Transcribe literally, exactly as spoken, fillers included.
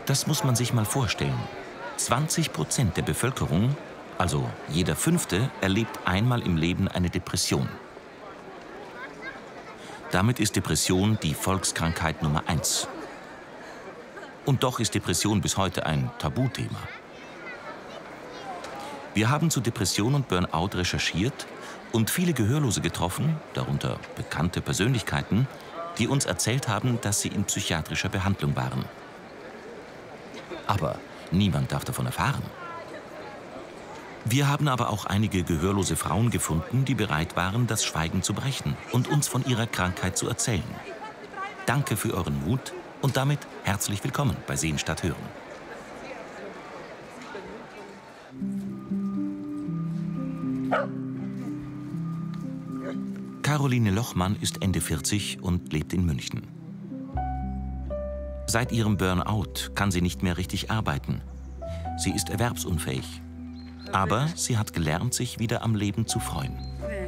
Das muss man sich mal vorstellen. zwanzig Prozent der Bevölkerung, also jeder Fünfte, erlebt einmal im Leben eine Depression. Damit ist Depression die Volkskrankheit Nummer eins. Und doch ist Depression bis heute ein Tabuthema. Wir haben zu Depression und Burnout recherchiert und viele Gehörlose getroffen, darunter bekannte Persönlichkeiten, die uns erzählt haben, dass sie in psychiatrischer Behandlung waren. Aber niemand darf davon erfahren. Wir haben aber auch einige gehörlose Frauen gefunden, die bereit waren, das Schweigen zu brechen und uns von ihrer Krankheit zu erzählen. Danke für euren Mut und damit herzlich willkommen bei Sehen statt Hören. Caroline Lochmann ist Ende vierzig und lebt in München. Seit ihrem Burnout kann sie nicht mehr richtig arbeiten. Sie ist erwerbsunfähig. Aber sie hat gelernt, sich wieder am Leben zu freuen.